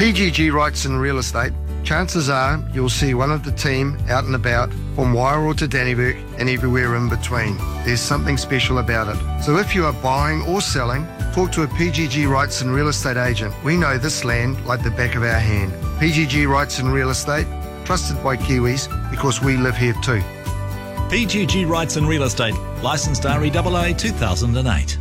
PGG Wrights in Real Estate, chances are you'll see one of the team out and about from Wairoa to Dannevirke and everywhere in between. There's something special about it. So if you are buying or selling, talk to a PGG Wrights and Real Estate agent. We know this land like the back of our hand. PGG Wrights in Real Estate, trusted by Kiwis because we live here too. PGG Wrights and Real Estate, licensed REAA 2008.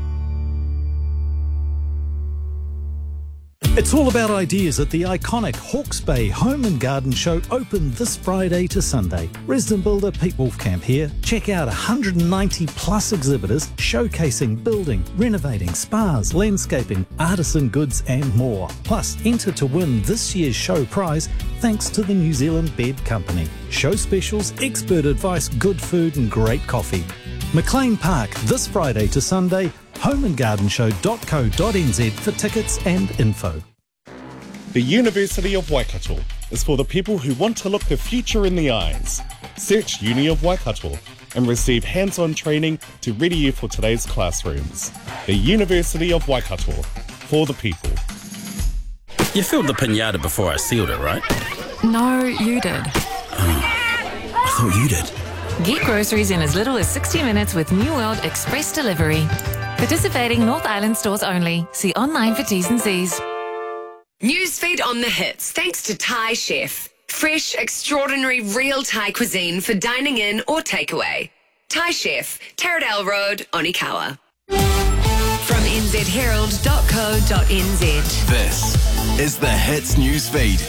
It's all about ideas at the iconic Hawke's Bay Home and Garden Show, open this Friday to Sunday. Resident builder Pete Wolfcamp here. Check out 190 plus exhibitors showcasing building, renovating, spas, landscaping, artisan goods and more. Plus, enter to win this year's show prize thanks to the New Zealand Bed Company. Show specials, expert advice, good food and great coffee. McLean Park this Friday to Sunday. homeandgardenshow.co.nz for tickets and info. The University of Waikato is for the people who want to look the future in the eyes. Search Uni of Waikato and receive hands-on training to ready you for today's classrooms. The University of Waikato, for the people. You filled the pinata before I sealed it, right? No, you did. I thought you did. Get groceries in as little as 60 minutes with New World Express Delivery. Participating North Island stores only. See online for T's and C's. Newsfeed on the hits, thanks to Thai Chef. Fresh, extraordinary, real Thai cuisine for dining in or takeaway. Thai Chef, Taradale Road, Onikawa. From nzherald.co.nz. This is the Hits Newsfeed.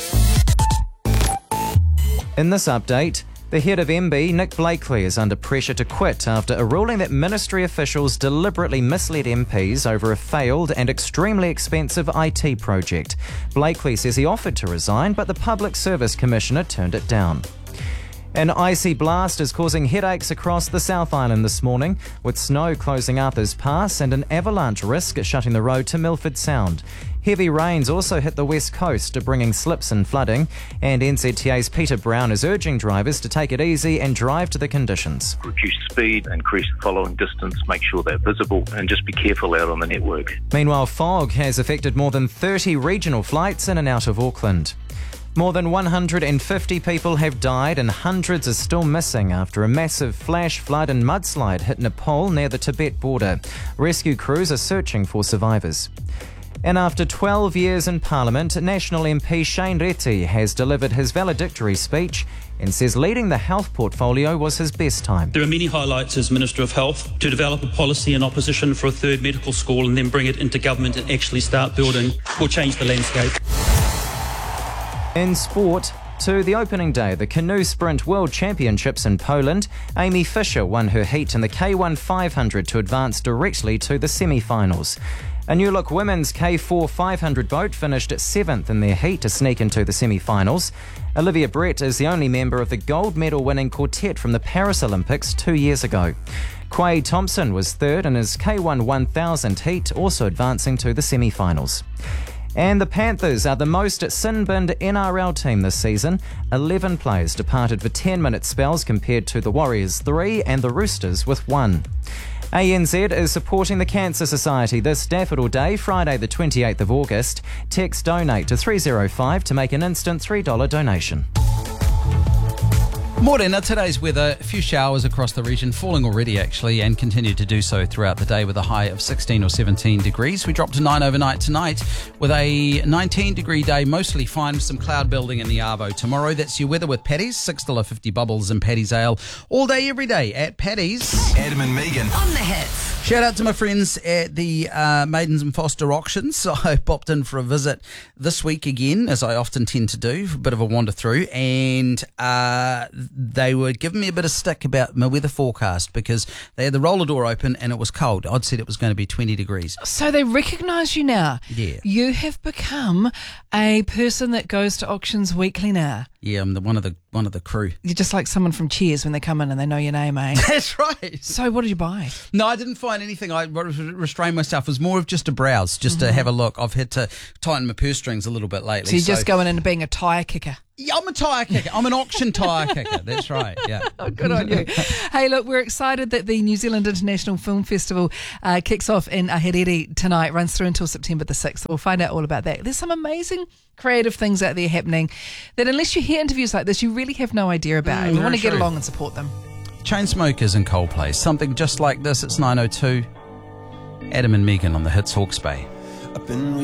In this update, the head of MB, Nick Blakely, is under pressure to quit after a ruling that ministry officials deliberately misled MPs over a failed and extremely expensive IT project. Blakely says he offered to resign, but the Public Service Commissioner turned it down. An icy blast is causing headaches across the South Island this morning, with snow closing Arthur's Pass and an avalanche risk shutting the road to Milford Sound. Heavy rains also hit the west coast, bringing slips and flooding, and NZTA's Peter Brown is urging drivers to take it easy and drive to the conditions. Reduce speed, increase the following distance, make sure they're visible, and just be careful out on the network. Meanwhile, fog has affected more than 30 regional flights in and out of Auckland. More than 150 people have died and hundreds are still missing after a massive flash flood and mudslide hit Nepal near the Tibet border. Rescue crews are searching for survivors. And after 12 years in Parliament, National MP Shane Reti has delivered his valedictory speech and says leading the health portfolio was his best time. There are many highlights as Minister of Health to develop a policy in opposition for a third medical school and then bring it into government and actually start building will change the landscape. In sport, to the opening day of the Canoe Sprint World Championships in Poland, Amy Fisher won her heat in the K1 500 to advance directly to the semi-finals. A New Look women's K4 500 boat finished 7th in their heat to sneak into the semi-finals. Olivia Brett is the only member of the gold medal winning quartet from the Paris Olympics 2 years ago. Quade Thompson was third in his K1 1000 heat, also advancing to the semi-finals. And the Panthers are the most sin-binned NRL team this season. 11 players departed for 10-minute spells compared to the Warriors 3 and the Roosters with 1. ANZ is supporting the Cancer Society this Daffodil Day, Friday the 28th of August. Text donate to 305 to make an instant $3 donation. Morning. Now today's weather, a few showers across the region, falling already actually, and continue to do so throughout the day with a high of 16 or 17 degrees. We drop to 9 overnight tonight with a 19-degree day, mostly fine with some cloud building in the Arvo. Tomorrow, that's your weather with Paddy's, $6.50 bubbles and Paddy's Ale all day, every day at Paddy's. Adam and Megan. On the hits. Shout out to my friends at the Maidens and Foster auctions. I popped in for a visit this week again, as I often tend to do, a bit of a wander through, and they were giving me a bit of stick about my weather forecast because they had the roller door open and it was cold. I'd said it was going to be 20 degrees. So they recognise you now. Yeah. You have become a person that goes to auctions weekly now. Yeah, I'm one of the crew. You're just like someone from Cheers when they come in and they know your name, eh? That's right. So what did you buy? No, I didn't find anything. I restrained myself. It was more of just a browse, just to have a look. I've had to tighten my purse strings a little bit lately. So you're just going in and being a tyre kicker? Yeah, I'm a tyre kicker. I'm an auction tyre kicker. That's right. Yeah. Oh, good on you. Hey, look, we're excited that the New Zealand International Film Festival kicks off in Ahiriri tonight, runs through until September the 6th. We'll find out all about that. There's some amazing creative things out there happening that unless you hear interviews like this, you really have no idea about. And we want to get along and support them. Chainsmokers and Coldplay. Something just like this. It's 9:02. Adam and Megan on the Hits Hawke's Bay.